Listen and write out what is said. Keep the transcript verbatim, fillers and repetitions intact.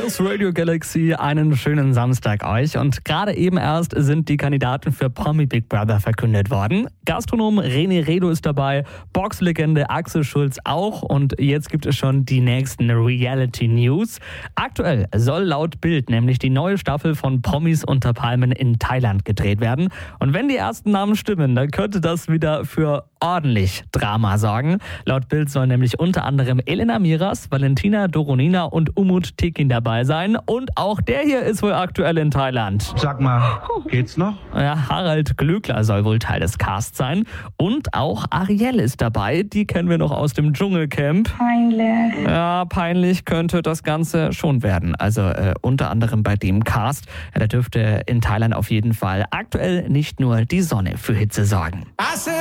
ist Radio Galaxy. Einen schönen Samstag euch. Und gerade eben erst sind die Kandidaten für Promi Big Brother verkündet worden. Gastronom René Redo ist dabei, Boxlegende Axel Schulz auch. Und jetzt gibt es schon die nächsten Reality News. Aktuell soll laut Bild nämlich die neue Staffel von Promis unter Palmen in Thailand gedreht werden. Und wenn die ersten Namen stimmen, dann könnte das wieder für ordentlich Drama sorgen. Laut Bild soll nämlich unter anderem Elena Miras, Valentina Doronina und Umut Tekin dabei sein. Und auch der hier ist wohl aktuell in Thailand. Sag mal, geht's noch? Ja, Harald Glöckler soll wohl Teil des Casts sein. Und auch Ariel ist dabei. Die kennen wir noch aus dem Dschungelcamp. Peinlich. Ja, peinlich könnte das Ganze schon werden. Also äh, unter anderem bei dem Cast. Ja, da dürfte in Thailand auf jeden Fall aktuell nicht nur die Sonne für Hitze sorgen.